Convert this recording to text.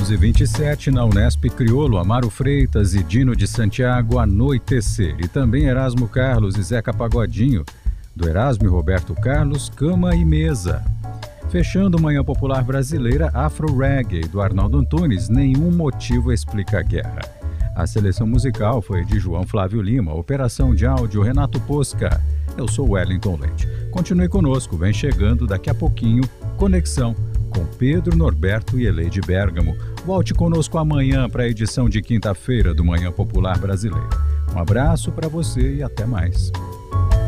1927, na Unesp Criolo, Amaro Freitas e Dino de Santiago, Anoitecer. E também Erasmo Carlos e Zeca Pagodinho, do Erasmo e Roberto Carlos, Cama e Mesa. Fechando Manhã Popular Brasileira, Afro Reggae, do Arnaldo Antunes, Nenhum Motivo Explica a Guerra. A seleção musical foi de João Flávio Lima, operação de áudio Renato Posca. Eu sou Wellington Leite. Continue conosco, vem chegando daqui a pouquinho, Conexão com Pedro Norberto e Eleide Bergamo. Volte conosco amanhã para a edição de quinta-feira do Manhã Popular Brasileira. Um abraço para você e até mais.